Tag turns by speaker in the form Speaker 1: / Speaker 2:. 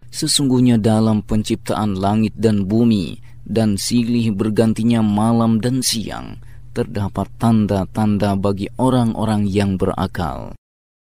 Speaker 1: Sesungguhnya dalam penciptaan langit dan bumi dan silih bergantinya malam dan siang, terdapat tanda-tanda bagi orang-orang yang berakal.